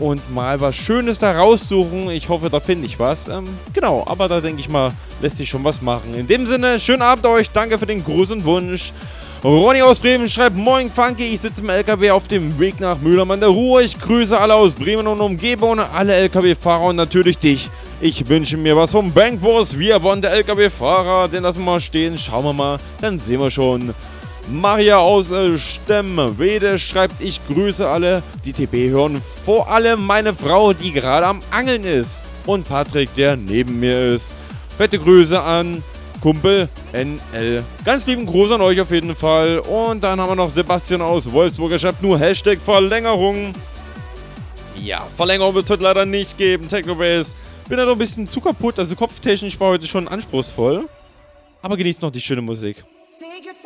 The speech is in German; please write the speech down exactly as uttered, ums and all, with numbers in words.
und mal was Schönes da raussuchen. Ich hoffe, da finde ich was. Ähm, genau, aber da denke ich mal, lässt sich schon was machen. In dem Sinne, schönen Abend euch. Danke für den Gruß und Wunsch. Ronny aus Bremen schreibt: Moin Funky, ich sitze im L K W auf dem Weg nach Mülheim an der Ruhr. Ich grüße alle aus Bremen und Umgebung, alle L K W-Fahrer und natürlich dich. Ich wünsche mir was vom Bankwurst. Wir wollen der L K W-Fahrer, den lassen wir mal stehen. Schauen wir mal, dann sehen wir schon. Maria aus äh, Stemmwede schreibt: Ich grüße alle, die T B hören. Vor allem meine Frau, die gerade am Angeln ist. Und Patrick, der neben mir ist. Fette Grüße an Kumpel N L. Ganz lieben Gruß an euch auf jeden Fall. Und dann haben wir noch Sebastian aus Wolfsburg. Er schreibt nur Hashtag Verlängerung. Ja, Verlängerung wird es heute leider nicht geben. Technobase. Bin da noch ein bisschen zu kaputt. Also kopftechnisch war heute schon anspruchsvoll. Aber genießt noch die schöne Musik.